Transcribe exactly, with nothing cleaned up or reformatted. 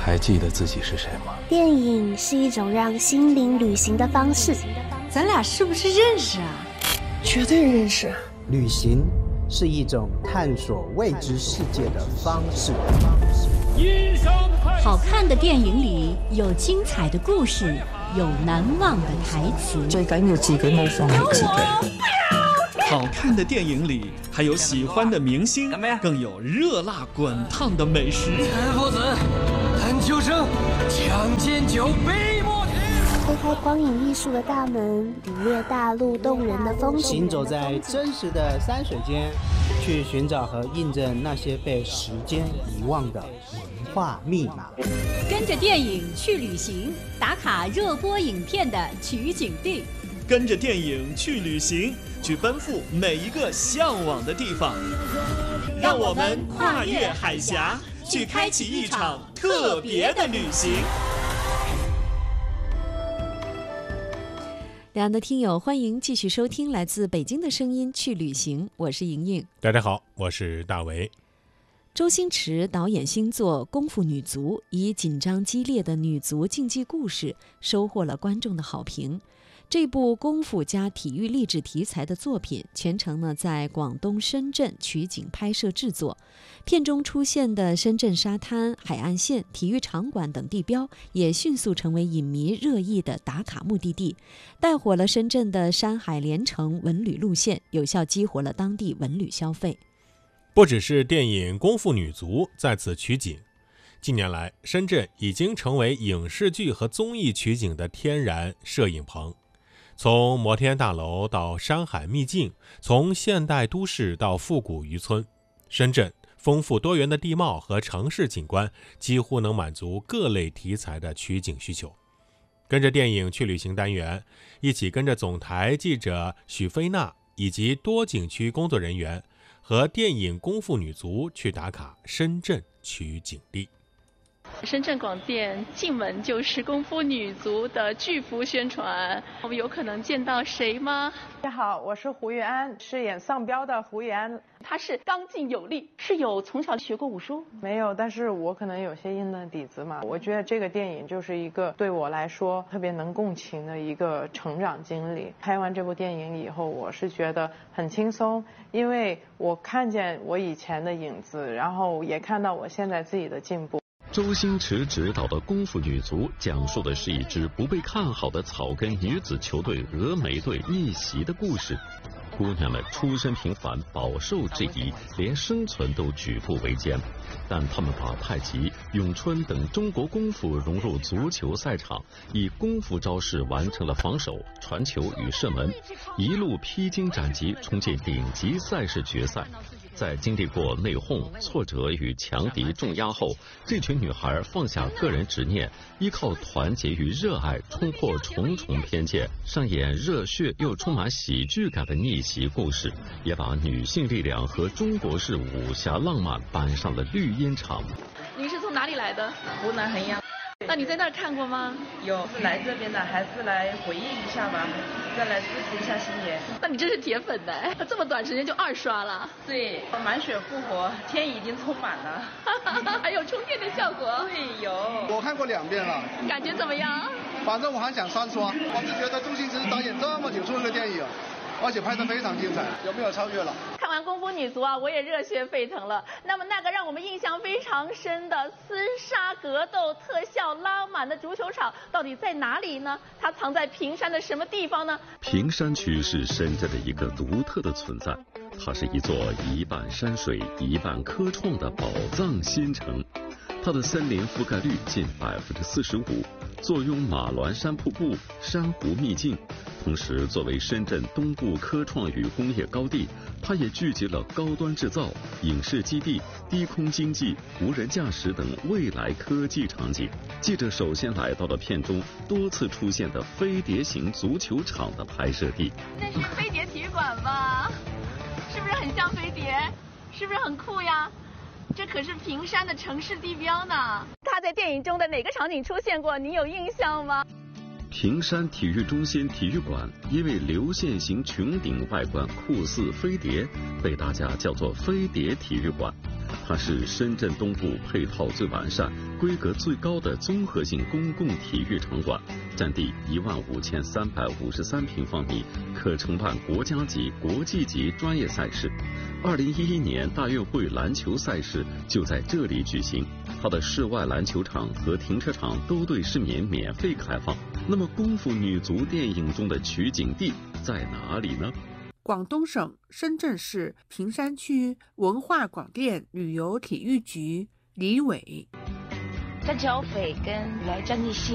还记得自己是谁吗？ 电影是一种让心灵旅行的方式。 咱俩是不是认识啊？ 绝对认识。 旅行是一种探索未知世界的方式。 好看的电影里有精彩的故事，有难忘的台词。 最緊要自己冇放棄自己。 好看的电影里还有喜欢的明星，更有热辣滚烫的美食。 陈夫子，陈秋生，强奸酒杯莫停。 推开光影艺术的大门，领略大陆动人的风景。 行走在真实的山水间，去寻找和印证那些被时间遗忘的文化密码。 跟着电影去旅行，打卡热播影片的取景地。 跟着电影去旅行，去奔赴每一个向往的地方。让我们跨越海峡，去开启一场特别的旅行。 两岸的听友，欢迎继续收听来自北京的声音去旅行，我是莹莹。 大家好，我是大为。 周星驰导演新作《功夫女足》，以紧张激烈的女足竞技故事收获了观众的好评。这部功夫加体育励志题材的作品，全程呢在广东深圳取景拍摄制作。片中出现的深圳沙滩、海岸线、体育场馆等地标，也迅速成为影迷热议的打卡目的地，带火了深圳的山海连城文旅路线，有效激活了当地文旅消费。 不只是电影《功夫女足》在此取景，近年来，深圳已经成为影视剧和综艺取景的天然摄影棚。从摩天大楼到山海秘境，从现代都市到复古渔村，深圳丰富多元的地貌和城市景观几乎能满足各类题材的取景需求。跟着电影去旅行单元，一起跟着总台记者许飞娜以及多景区工作人员和电影《功夫女足》去打卡深圳取景地。 深圳广电进门就是功夫女足的巨幅宣传，我们有可能见到谁吗？ 大家好，我是胡玉安，饰演丧彪的胡玉安。 她是刚劲有力，是有从小学过武术？ 没有，但是我可能有些硬的底子嘛。我觉得这个电影就是一个对我来说特别能共情的一个成长经历。拍完这部电影以后，我是觉得很轻松，因为我看见我以前的影子，然后也看到我现在自己的进步。 周星驰执导的《功夫女足》讲述的是一支不被看好的草根女子球队峨眉队逆袭的故事。姑娘们出身平凡，饱受质疑，连生存都举步维艰，但她们把太极、咏春等中国功夫融入足球赛场，以功夫招式完成了防守、传球与射门，一路披荆斩棘，冲进顶级赛事决赛。在经历过内讧、挫折与强敌重压后，这群女孩放下个人执念，依靠团结与热爱，冲破重重偏见，上演热血又充满喜剧感的逆袭故事，也把女性力量和中国式武侠浪漫搬上了绿茵场。 您是从哪里来的？ 湖南衡阳。 那你在那儿看过吗？ 有，来这边的还是来回忆一下吧，再来支持一下星爷。 那你真是铁粉的，这么短时间就二刷了。 对，满血复活，天已经充满了， 还有充电的效果。 对，有。 我看过两遍了， 感觉怎么样？ 反正我还想三刷。我是觉得周星驰导演这么久出了个电影，而且拍得非常精彩，有没有超越了？ 看完《功夫女足》啊，我也热血沸腾了。那么那个让我们印象非常深的厮杀格斗、特效拉满的足球场到底在哪里呢？它藏在平山的什么地方呢？ 平山区是深圳的一个独特的存在，它是一座一半山水、一半科创的宝藏新城。它的森林覆盖率近百分之四十五，坐拥马峦山瀑布、珊瑚秘境。同时，作为深圳东部科创与工业高地，它也聚集了高端制造、影视基地、低空经济、无人驾驶等未来科技场景。记者首先来到了片中多次出现的飞碟型足球场的拍摄地。 这是飞碟体育馆吧？是不是很像飞碟？是不是很酷呀？这可是平山的城市地标呢。它在电影中的哪个场景出现过？你有印象吗？ 平山体育中心体育馆因为流线型穹顶外观酷似飞碟，被大家叫做飞碟体育馆。 它是深圳东部配套最完善、规格最高的综合性公共体育场馆，占地一万五千三百五十三平方米，可承办国家级、国际级专业赛事。二零一一年大运会篮球赛事就在这里举行，它的室外篮球场和停车场都对市民免费开放。那么，功夫女足电影中的取景地在哪里呢？ 广东省深圳市坪山区文化广电旅游体育局李伟。 张小斐跟来张艺兴